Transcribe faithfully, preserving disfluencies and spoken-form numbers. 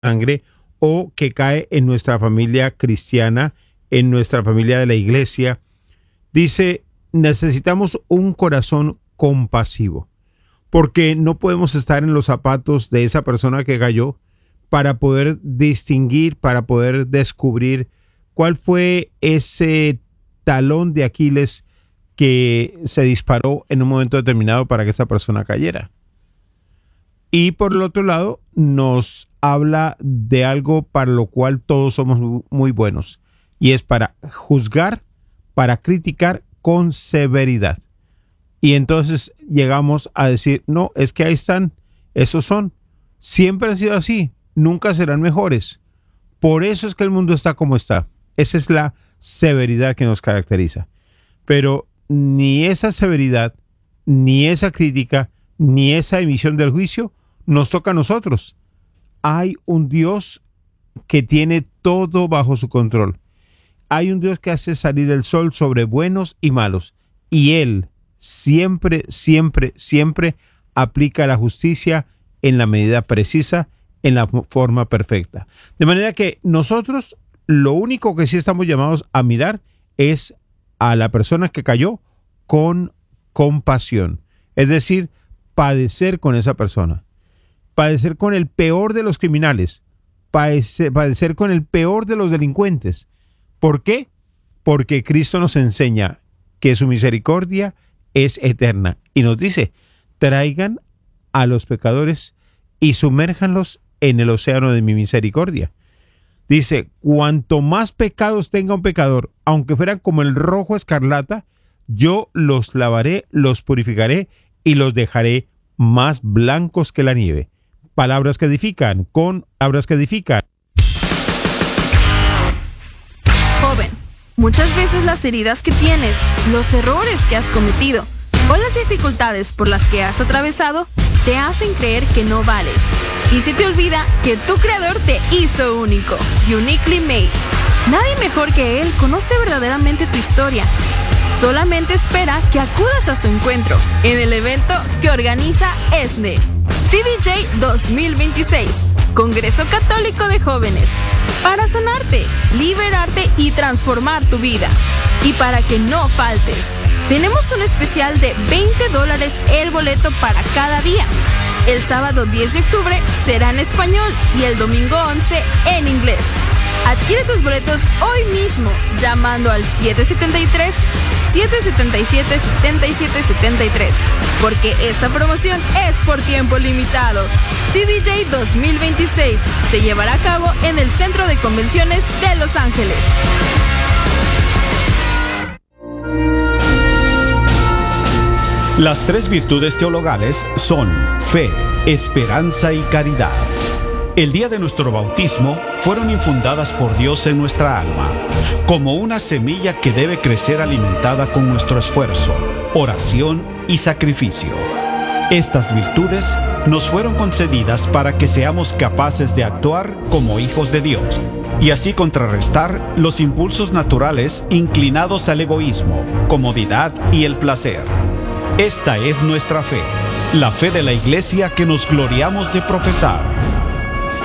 sangre o que cae en nuestra familia cristiana, en nuestra familia de la iglesia. Dice, necesitamos un corazón compasivo, porque no podemos estar en los zapatos de esa persona que cayó para poder distinguir, para poder descubrir cuál fue ese talón de Aquiles que se disparó en un momento determinado para que esa persona cayera. Y por el otro lado, nos habla de algo para lo cual todos somos muy buenos, y es para juzgar, para criticar con severidad. Y entonces llegamos a decir, no, es que ahí están, esos son, siempre han sido así, nunca serán mejores. Por eso es que el mundo está como está. Esa es la severidad que nos caracteriza. Pero ni esa severidad, ni esa crítica, ni esa emisión del juicio nos toca a nosotros. Hay un Dios que tiene todo bajo su control. Hay un Dios que hace salir el sol sobre buenos y malos. Y Él siempre, siempre, siempre aplica la justicia en la medida precisa, en la forma perfecta. De manera que nosotros lo único que sí estamos llamados a mirar es a la persona que cayó con compasión. Es decir, padecer con esa persona. Padecer con el peor de los criminales. Padecer, padecer con el peor de los delincuentes. ¿Por qué? Porque Cristo nos enseña que su misericordia es eterna. Y nos dice, traigan a los pecadores y sumérjanlos en el océano de mi misericordia. Dice, cuanto más pecados tenga un pecador, aunque fueran como el rojo escarlata, yo los lavaré, los purificaré y los dejaré más blancos que la nieve. Palabras que edifican, con palabras que edifican. Joven, muchas veces las heridas que tienes, los errores que has cometido o las dificultades por las que has atravesado te hacen creer que no vales. Y se te olvida que tu creador te hizo único, uniquely made. Nadie mejor que Él conoce verdaderamente tu historia. Solamente espera que acudas a su encuentro en el evento que organiza E S N E, C D J dos mil veintiséis, Congreso Católico de Jóvenes, para sanarte, liberarte y transformar tu vida. Y para que no faltes, tenemos un especial de veinte dólares el boleto para cada día. El sábado diez de octubre será en español y el domingo once en inglés. Adquiere tus boletos hoy mismo llamando al siete siete tres, siete siete siete, siete siete siete tres, porque esta promoción es por tiempo limitado. C D J dos mil veintiséis se llevará a cabo en el Centro de Convenciones de Los Ángeles. Las tres virtudes teologales son fe, esperanza y caridad. El día de nuestro bautismo fueron infundadas por Dios en nuestra alma, como una semilla que debe crecer alimentada con nuestro esfuerzo, oración y sacrificio. Estas virtudes nos fueron concedidas para que seamos capaces de actuar como hijos de Dios y así contrarrestar los impulsos naturales inclinados al egoísmo, comodidad y el placer. Esta es nuestra fe, la fe de la Iglesia que nos gloriamos de profesar.